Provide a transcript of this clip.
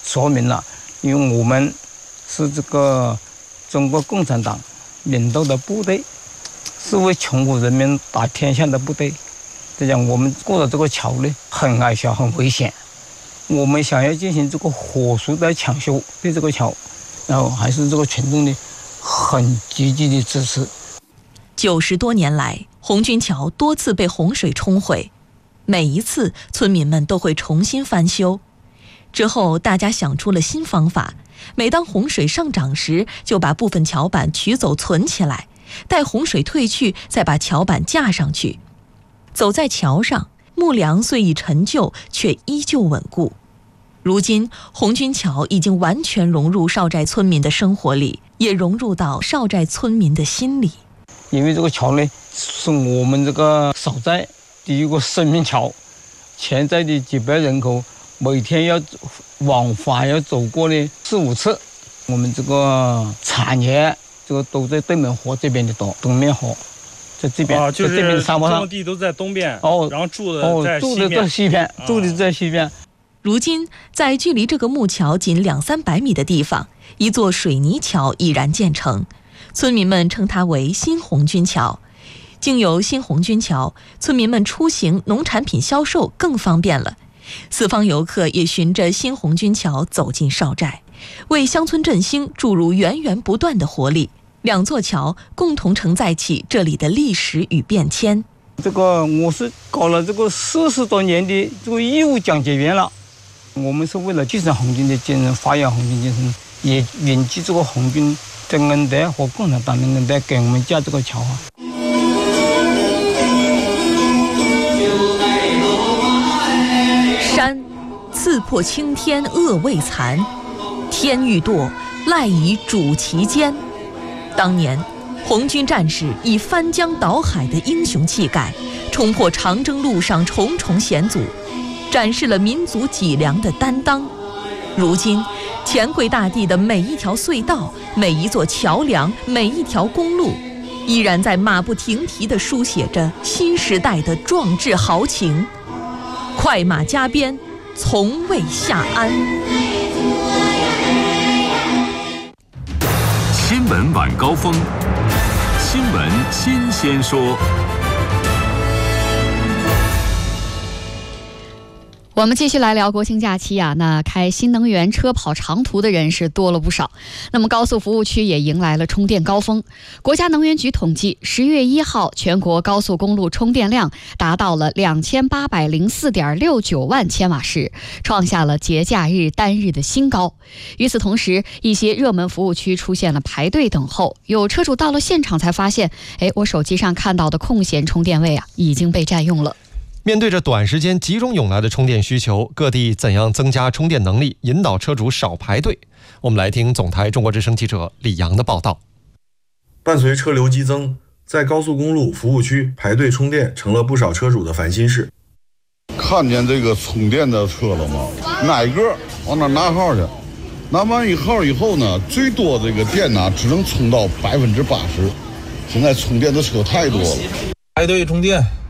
说明了，因为我们是这个中国共产党领导的部队，是为穷苦人民打天下的部队。这样我们过的这个桥呢，很矮小，很危险。我们想要进行这个火速的抢修对这个桥，然后还是这个群众呢很积极的支持。 90多年来，红军桥多次被洪水冲毁，每一次村民们都会重新翻修。之后大家想出了新方法，每当洪水上涨时，就把部分桥板取走存起来，待洪水退去再把桥板架上去。走在桥上，木梁虽已陈旧，却依旧稳固。如今红军桥已经完全融入邵寨村民的生活里，也融入到邵寨村民的心里。 因为这个桥呢，是我们这个邵寨第一个生命桥，现在的几百人口每天要往返要走过呢4、5次。我们这个产业这个都在对门河这边的多，东面河在这边， 就是在这边沙漠上， 种地都在东边，然后住的在西边，住的在西边。 如今，在距离这个木桥仅200-300米的地方，一座水泥桥已然建成，村民们称它为新红军桥。经由新红军桥，村民们出行、农产品销售更方便了。四方游客也循着新红军桥走进邵寨，为乡村振兴注入源源不断的活力。两座桥共同承载起这里的历史与变迁。 这个我是搞了这个40多年的这个义务讲解员了。我们是为了继承红军的精神，发扬红军精神，也铭记这个红军的恩德和共产党的恩德，给我们架这个桥啊。 山刺破青天恶未残，天欲堕赖以主其坚。当年红军战士以翻江倒海的英雄气概，冲破长征路上重重险阻，展示了民族脊梁的担当。如今黔桂大地的每一条隧道、每一座桥梁、每一条公路，依然在马不停蹄地书写着新时代的壮志豪情。快马加鞭，从未下鞍。 新闻晚高峰，新闻新鲜说。 我们继续来聊国庆假期啊，那开新能源车跑长途的人是多了不少。那么高速服务区也迎来了充电高峰。国家能源局统计，10月1号全国高速公路充电量达到了2804.69万千瓦时，创下了节假日单日的新高。与此同时，一些热门服务区出现了排队等候，有车主到了现场才发现，我手机上看到的空闲充电位啊已经被占用了。 面对着短时间集中涌来的充电需求，各地怎样增加充电能力，引导车主少排队？我们来听总台中国之声记者李阳的报道。 伴随车流激增，在高速公路服务区排队充电成了不少车主的烦心事。 看见这个充电的车了吗？哪个往哪拿号去？拿完一号以后呢，最多这个电呢只能充到80%。现在充电的车太多了， 排队充电